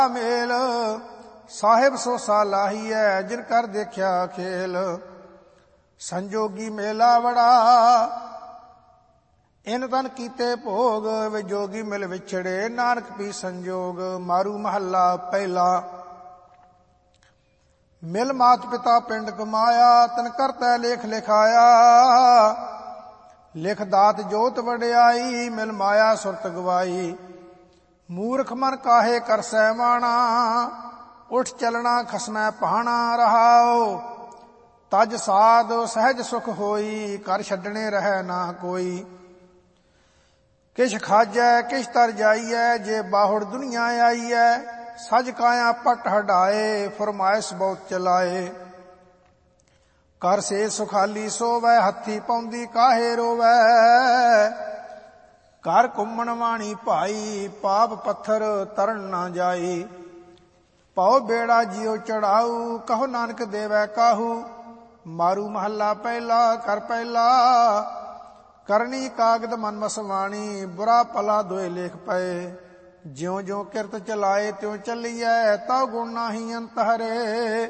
ਮੇਲ ਸਾਹਿਬ ਸੋ ਸਾਲਾਹੀਐ ਜਿਨ ਕਰ ਦੇਖਿਆ ਖੇਲ। ਸੰਜੋਗੀ ਮੇਲਾ ਵੜਾ ਇਨ ਤਨ ਕੀਤੇ ਭੋਗ ਵਿਜੋਗੀ ਮਿਲ ਵਿਛੜੇ ਨਾਨਕ ਪੀ ਸੰਜੋਗ। ਮਾਰੂ ਮਹੱਲਾ ਪਹਿਲਾ। ਮਿਲ ਮਾਤ ਪਿਤਾ ਪਿੰਡ ਕਮਾਇਆ ਤਨ ਕਰਤੈ ਲੇਖ ਲਿਖਾਇਆ। ਲਿਖ ਦਾਤ ਜੋਤ ਵਡਿਆਈ ਮਿਲ ਮਾਇਆ ਸੁਰਤ ਗਵਾਈ। ਮੂਰਖ ਮਨ ਕਾਹੇ ਕਰਸੈ ਮਾਣਾ ਉਠ ਚਲਣਾ ਖਸਮੈ ਪਹਾਣਾ। ਰਹਾਉ ਤਜ ਸਾਧ ਸਹਿਜ ਸੁਖ ਹੋਈ ਕਰ ਛੱਡਣੇ ਰਹਿ ਨਾ ਕੋਈ। ਕਿਛ ਖਾਜੈ ਕਿਛ ਤਰ ਜਾਈਐ ਜੇ ਬਾਹੁੜ ਦੁਨੀਆ ਆਈਐ। ਸਜ ਕਾਇਆ ਪਟ ਹਟਾਏ ਫਰਮਾਇਸ਼ ਬਹੁਤ ਚਲਾਏ। ਕਰ ਸੇ ਸੁਖਾਲੀ ਸੋਵੈ ਹੱਥੀ ਪਾਉਂਦੀ ਕਾਹੇ ਰੋਵੈ। ਘਰ ਘੁੰਮਣ ਵਾਣੀ ਭਾਈ ਪਾਪ ਪੱਥਰ ਤਰਨ ਨਾ ਜਾਈ। ਪਾਉ ਬੇੜਾ ਜਿਉ ਚੜਾਊ ਕਹੋ ਨਾਨਕ ਦੇਵੈ ਕਾਹੂ। ਮਾਰੂ ਮਹੱਲਾ ਪਹਿਲਾ। ਕਰ ਪਹਿਲਾ ਕਰਨੀ ਕਾਗਦ ਮਨ ਮਸਵਾਣੀ ਬੁਰਾ ਭਲਾ ਦੋਏ ਲੇਖ ਪਏ। ਜਿਉ ਜਿਉ ਕਿਰਤ ਚਲਾਏ ਤਿਉ ਚੱਲੀਐ ਤਉ ਗੁਣ ਨਾਹੀ ਅੰਤ ਹਰੇ।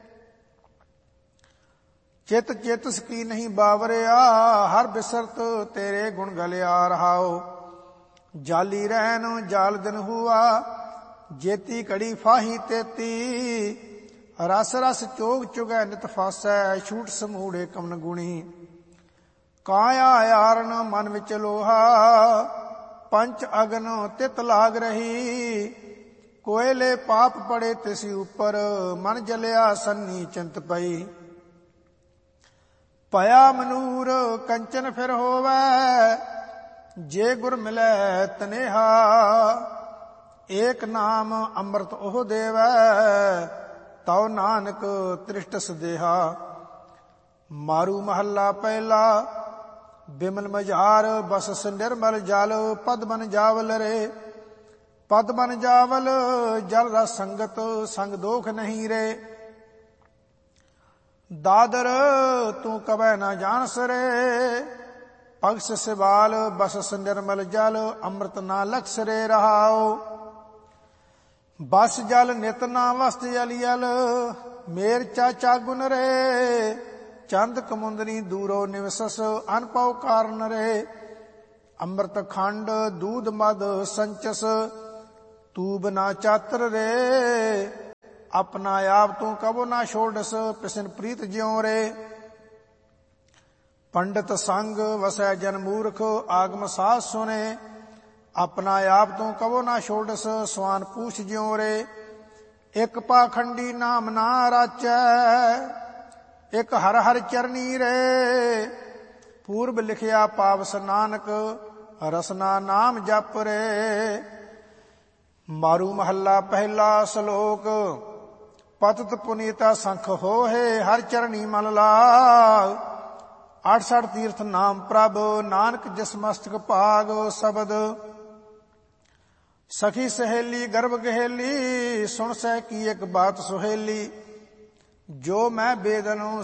ਚਿਤ ਚੇਤਸ ਕੀ ਨਹੀਂ ਬਾਵਰਿਆ ਹਰ ਬਿਸਰਤ ਤੇਰੇ ਗੁਣ ਗਲਿਆ। ਰਹਾਉ ਜਾਲੀ ਰਹਿਨ ਜਾਲ ਦਿਨ ਹੁਆ ਜੇਤੀ ਘੜੀ ਫਾਹੀ ਤੇਤੀ। ਰਸ ਰਸ ਚੋਗ ਚੁਗੈ ਨਿਤ ਫਾਸੈ ਛੂਟ ਸਮੂੜੇ ਕਮਨ ਗੁਣੀ। ਕਾਇਆ ਆਰਨ ਮਨ ਵਿੱਚ ਲੋਹਾ ਪੰਚ ਅਗਨ ਤਿਤ ਲਾਗ ਰਹੀ। ਕੋਇਲੇ ਪਾਪ ਪੜੇ ਤਿਸ ਉਪਰ ਮਨ ਜਲਿਆ ਸੰਨੀ ਚਿੰਤ ਪਈ। ਭਇਆ ਮਨੂਰ ਕੰਚਨ ਫਿਰ ਹੋਵੈ ਜੇ ਗੁਰ ਮਿਲੈ ਤਨੇਹਾ। ਏਕ ਨਾਮ ਅੰਮ੍ਰਿਤ ਉਹ ਦੇਵੈ ਤਉ ਨਾਨਕ ਤ੍ਰਿਸ਼ਟਸ ਦੇਹਾ। ਮਾਰੂ ਮਹੱਲਾ ਪਹਿਲਾ। ਬਿਮਲ ਮਝਾਰ ਬਸਸ ਨਿਰਮਲ ਜਲ ਪਦ ਬਨ ਜਾਵਲ ਰੇ। ਪਦ ਬਨ ਜਾਵਲ ਜਲ ਰਸ ਸੰਗਤ ਸੰਗ ਦੋਖ ਨਹੀਂ ਰੇ। ਦਾਦਰ ਤੂੰ ਕਬੈ ਨਾ ਜਾਣਸ ਰੇ। ਪਗਸ ਸਿਵਾਲ ਬਸਸ ਨਿਰਮਲ ਜਲ ਅੰਮ੍ਰਿਤ ਨਾ ਲਖਸ ਰੇ। ਰਹਾਉ ਬਸ ਜਲ ਨਿਤ ਨਾ ਵਸਤ ਅਲੀਅਲ ਮੇਰ ਚਾਚਾ ਗੁਨ ਰੇ। ਚੰਦ ਕਮੁੰਦਰੀ ਦੂਰੋ ਨਿਵਸਸ ਅਨਪਉ ਕਾਰਨ ਰੇ। ਅੰਮ੍ਰਿਤ ਖੰਡ ਦੂਧ ਮਦ ਸੰਚਸ ਤੂਬ ਨਾ ਚਾਤਰ ਰੇ। ਆਪਣਾ ਆਪ ਤੂੰ ਕਬੋ ਨਾ ਛੋੜਸ ਪਿਸਨ ਪ੍ਰੀਤ ਜਿਉ ਰੇ। ਪੰਡਤ ਸੰਗ ਵਸੈ ਜਨ ਮੂਰਖ ਆਗਮ ਸਾਧ ਸੁਨੇ। ਆਪਣਾ ਆਪ ਤੂੰ ਕਬੋ ਨਾ ਛੋੜਸ ਸਵਾਨ ਪੂਛ ਜਿਉ ਰੇ। ਇਕ ਪਾਖੰਡੀ ਨਾਮ ਨਾ ਰਾਚੈ ਇਕ ਹਰ ਹਰ ਚਰਨੀ ਰੇ। ਪੂਰਬ ਲਿਖਿਆ ਪਾਵਸ ਨਾਨਕ ਰਸਨਾ ਨਾਮ ਜਪ ਰੇ। ਮਾਰੂ ਮਹੱਲਾ ਪਹਿਲਾ। ਸ਼ਲੋਕ ਪਤਿਤ ਪੁਨੀਤਾ ਸੰਖ ਹੋਏ ਹਰ ਚਰਨੀ ਮਨ ਲਾਗ। 68 ਤੀਰਥ ਨਾਮ ਪ੍ਰਭ ਨਾਨਕ ਜਿਸ ਮਸਤਕ ਭਾਗ। ਸ਼ਬਦ ਸਖੀ ਸਹੇਲੀ ਗਰਭ ਗਹੇਲੀ ਸੁਣ ਸਹਿ ਕੀ ਇੱਕ ਬਾਤ ਸੁਹੇਲੀ। ਜੋ ਮੈਂ ਬੇਦਨੁ